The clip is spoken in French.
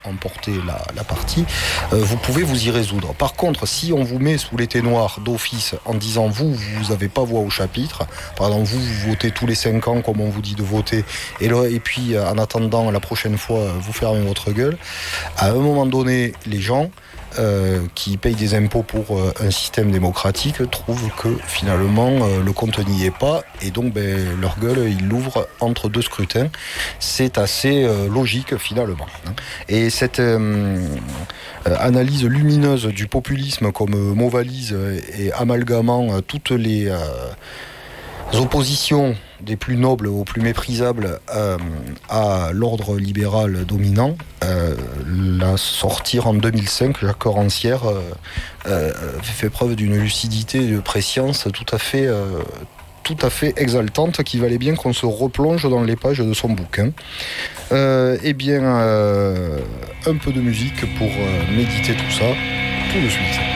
emporter la partie, vous pouvez vous y résoudre. Par contre, si on vous met sous les noir d'office en disant vous n'avez pas voix au chapitre, par exemple vous votez tous les 5 ans comme on vous dit de voter, et puis en attendant la prochaine fois vous fermez votre gueule, à un moment donné les gens qui payent des impôts pour un système démocratique trouvent que finalement le compte n'y est pas, et donc leur gueule ils l'ouvrent entre 2 scrutins. C'est assez logique finalement. Et cette analyse lumineuse du populisme comme mot valise et amalgamant toutes les oppositions des plus nobles aux plus méprisables à l'ordre libéral dominant, la sortir en 2005, Jacques Rancière fait preuve d'une lucidité et de prescience tout à fait exaltante, qui valait bien qu'on se replonge dans les pages de son bouquin. Un peu de musique pour méditer tout ça, tout de suite.